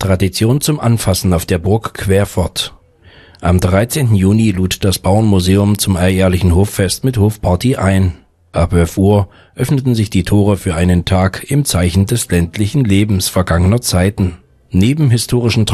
Tradition zum Anfassen auf der Burg Querfort. Am 13. Juni lud das Bauernmuseum zum alljährlichen Hoffest mit Hofparty ein. Ab 11 Uhr öffneten sich die Tore für einen Tag im Zeichen des ländlichen Lebens vergangener Zeiten. Neben historischen